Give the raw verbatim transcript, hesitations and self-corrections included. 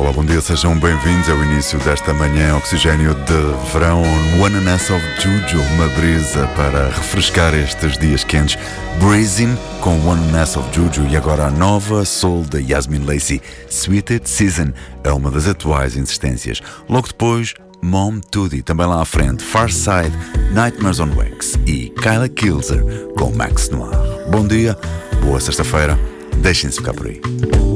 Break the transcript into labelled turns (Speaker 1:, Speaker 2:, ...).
Speaker 1: Olá, bom dia, sejam bem-vindos ao início desta manhã oxigênio de verão. One and of Juju, uma brisa para refrescar estes dias quentes. Breezing com One and of Juju e agora a nova soul da Yasmin Lacey, Sweeted Season, é uma das atuais insistências. Logo depois, Mom Tudi, também lá à frente, Far Side, Nightmares on Wax e Kyla Kilzer com Max Noir. Bom dia, boa sexta-feira, deixem-se ficar por aí.